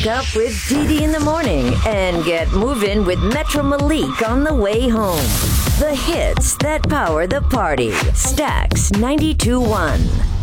Wake up with Dee in the morning and get moving with Metro Malik on the way home. The hits that power the party. Stax 92.1.